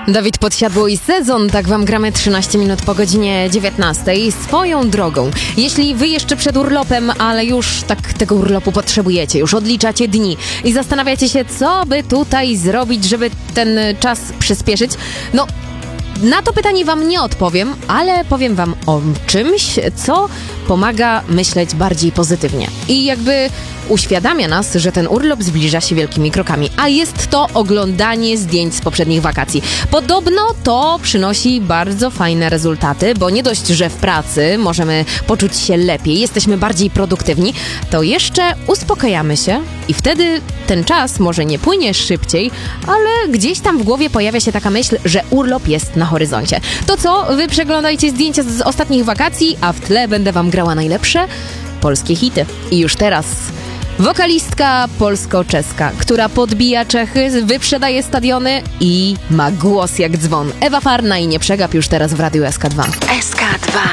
Dawid Podsiadło i Sezon, tak wam gramy 13 minut po godzinie 19. Swoją drogą, jeśli wy jeszcze przed urlopem, ale już tak tego urlopu potrzebujecie, już odliczacie dni i zastanawiacie się, co by tutaj zrobić, żeby ten czas przyspieszyć, no na to pytanie wam nie odpowiem, ale powiem wam o czymś, co pomaga myśleć bardziej pozytywnie i jakby uświadamia nas, że ten urlop zbliża się wielkimi krokami, a jest to oglądanie zdjęć z poprzednich wakacji. Podobno to przynosi bardzo fajne rezultaty, bo nie dość, że w pracy możemy poczuć się lepiej, jesteśmy bardziej produktywni, to jeszcze uspokajamy się i wtedy ten czas może nie płynie szybciej, ale gdzieś tam w głowie pojawia się taka myśl, że urlop jest na horyzoncie. To co? Wy przeglądajcie zdjęcia z ostatnich wakacji, a w tle będę wam grała najlepsze polskie hity. I już teraz wokalistka polsko-czeska, która podbija Czechy, wyprzedaje stadiony i ma głos jak dzwon. Ewa Farna i nie przegap już teraz w Radiu SK2. SK2.